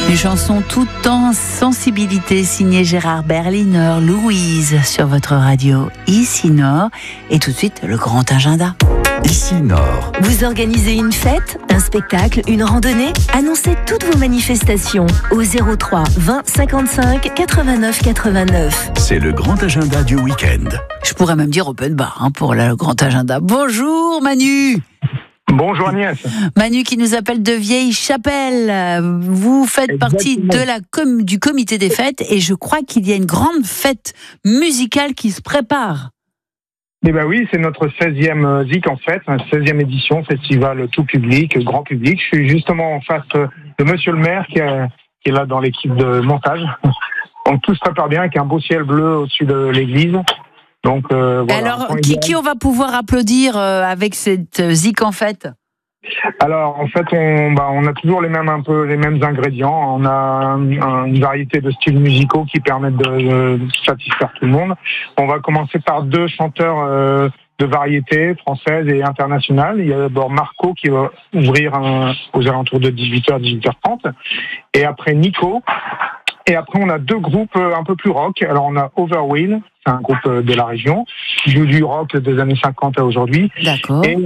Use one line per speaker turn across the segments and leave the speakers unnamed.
Une chanson tout en sensibilité signée Gérard Berliner, Louise, sur votre radio Ici Nord. Et tout de suite, le grand agenda.
Ici Nord.
Vous organisez une fête, un spectacle, une randonnée? Annoncez toutes vos manifestations au 03 20 55 89 89.
C'est le grand agenda du week-end.
Je pourrais même dire open bar pour le grand agenda. Bonjour Manu.
Bonjour Agnès.
Manu qui nous appelle de Vieille-Chapelle. Vous faites partie du comité des fêtes et je crois qu'il y a une grande fête musicale qui se prépare.
Eh ben oui, c'est notre 16e ZIC en fait, 16e édition, festival tout public, grand public. Je suis justement en face de Monsieur le maire qui est là dans l'équipe de montage. Donc tout se prépare bien avec un beau ciel bleu au-dessus de l'église. Donc, voilà.
Alors, qui on va pouvoir applaudir avec cette ZIC en fait? Alors,
en fait, on a toujours les mêmes ingrédients. On a une variété de styles musicaux qui permettent de satisfaire tout le monde. On va commencer par 2 chanteurs de variété française et internationale. Il y a d'abord Marco qui va ouvrir aux alentours de 18h, 18h30. Et après Nico. Et après, on a 2 groupes un peu plus rock. Alors, on a Overwheel, c'est un groupe de la région, qui joue du rock des années 50 à aujourd'hui.
D'accord.
Et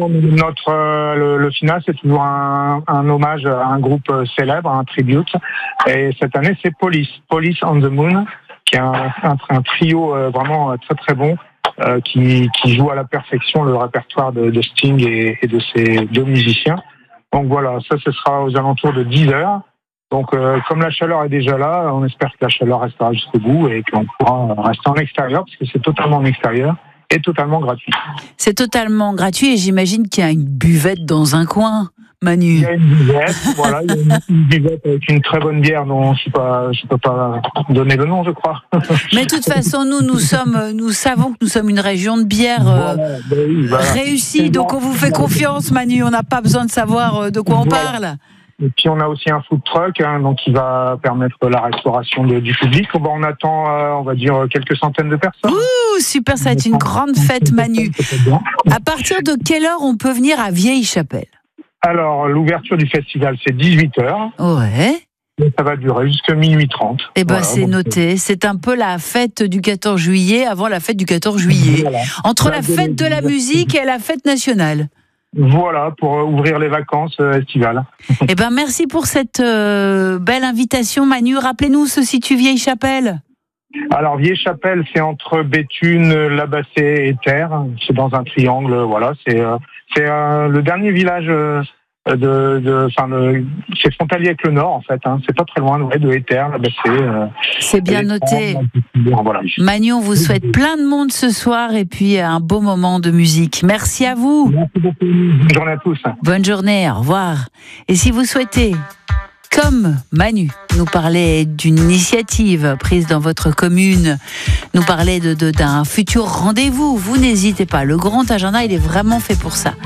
le final, c'est toujours un hommage à un groupe célèbre, un tribute. Et cette année, c'est Police on the Moon, qui est un trio vraiment très très bon, qui joue à la perfection le répertoire de Sting et de ses 2 musiciens. Donc voilà, ça, ce sera aux alentours de 10h. Donc, comme la chaleur est déjà là, on espère que la chaleur restera jusqu'au bout et qu'on pourra rester en extérieur, parce que c'est totalement en extérieur et totalement gratuit. C'est
totalement gratuit et j'imagine qu'il y a une buvette dans un coin, Manu.
Il y a une buvette, voilà, il y a une buvette avec une très bonne bière dont je peux pas donner le nom, je crois.
Mais de toute façon, nous savons que nous sommes une région de bière réussie, donc on vous fait confiance, Manu. On n'a pas besoin de savoir de quoi on parle.
Et puis on a aussi un food truck, donc qui va permettre la restauration du public. On attend, on va dire, quelques centaines de personnes.
Ouh, super, ça va être une grande fête, Manu. À partir de quelle heure on peut venir à Vieille-Chapelle?
Alors, l'ouverture du festival, c'est 18h.
Ouais.
Et ça va durer jusqu'à minuit 30.
Eh ben, voilà, c'est noté. C'est un peu la fête du 14 juillet avant la fête du 14 juillet. Voilà. Entre la fête de la musique et la fête nationale.
Voilà, pour ouvrir les vacances estivales.
Eh ben, merci pour cette belle invitation, Manu. Rappelez-nous où se situe Vieille-Chapelle.
Alors, Vieille-Chapelle, c'est entre Béthune, Labassé et Terre. C'est dans un triangle, voilà. C'est le dernier village c'est frontalier avec le nord, en fait. C'est pas très loin de Éther, Labassé.
C'est bien noté. Voilà. Manu, on vous souhaite plein de monde ce soir et puis un beau moment de musique. Merci à vous.
Merci beaucoup. Bonne journée à tous.
Bonne journée, au revoir. Et si vous souhaitez, comme Manu, nous parler d'une initiative prise dans votre commune, nous parler d'un futur rendez-vous, vous n'hésitez pas. Le grand agenda, il est vraiment fait pour ça.